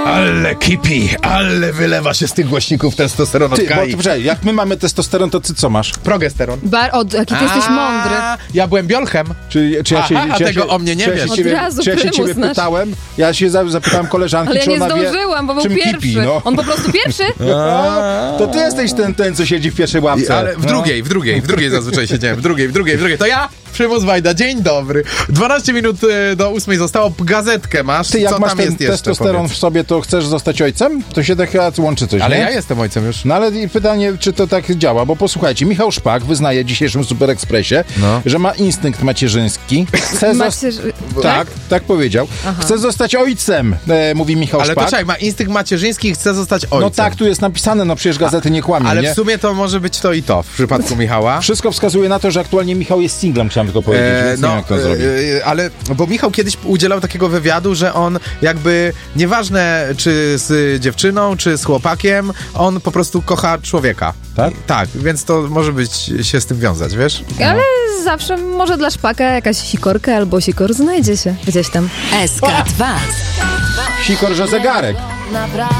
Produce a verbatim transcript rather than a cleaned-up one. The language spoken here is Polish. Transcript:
Ale kipi, ale wylewa się z tych głośników testosteron od Ty, bo Kai. dobrze, jak my mamy testosteron, to ty co masz? Progesteron. Bar, od, jaki ty jesteś mądry. Ja byłem biolchem. Czy, czy ja się, Aha, a czy ja tego się, o mnie nie czy ja wiesz. się Od ciebie, razu czy ja się prymus ciebie nasz. pytałem? Ja się za- zapytałem koleżanki, Ale ja czy nie ona wie, zdążyłam, bo był czym pierwszy. kipi, no. On po prostu pierwszy? A, to ty jesteś ten, ten, co siedzi w pierwszej ławce. I, ale w No. drugiej, w drugiej, w drugiej zazwyczaj siedziałem. W drugiej, w drugiej, w drugiej. To ja, Przymus Wajda. Dzień dobry. dwanaście minut e, do ósmej zostało. Gazetkę masz. Ty jak Co masz tam ten jest jeszcze? testosteron Powiedz. w sobie, to chcesz zostać ojcem? To się tak chyba łączy coś, Ale nie? ja jestem ojcem już. No ale i pytanie, czy to tak działa, bo posłuchajcie, Michał Szpak wyznaje w dzisiejszym Super Expressie, No. że ma instynkt macierzyński. Chce Macie, zost- tak, tak powiedział. Aha. Chce zostać ojcem, e, mówi Michał Ale to Szpak. czekaj, ma instynkt macierzyński i chce zostać ojcem. No tak, tu jest napisane, no przecież gazety nie kłamią, Ale nie? w sumie to może być to i to w przypadku Michała. Wszystko wskazuje na to, że aktualnie Michał jest singlem, chciałem tylko powiedzieć, E, więc nie wiem, jak to zrobi. e, ale, bo Michał kiedyś udzielał takiego wywiadu, że on jakby, nieważne czy z dziewczyną, czy z chłopakiem, on po prostu kocha człowieka. Tak? Tak, więc to może być się z tym wiązać, wiesz? Ale zawsze może dla szpaka jakaś sikorka albo sikor znajdzie się gdzieś tam. S K dwa. Sikor, że zegarek.